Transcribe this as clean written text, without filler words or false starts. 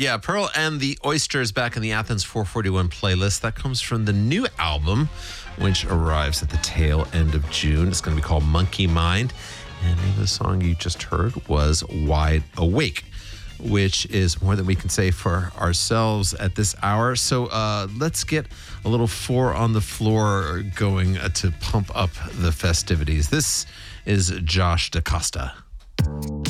Yeah, Pearl and the Oysters back in the Athens 441 playlist. That comes from the new album, which arrives at the tail end of June. It's going to be called Monkey Mind. And the name of the song you just heard was Wide Awake, which is more than we can say for ourselves at this hour. So let's get a little four on the floor going to pump up the festivities. This is Josh DaCosta.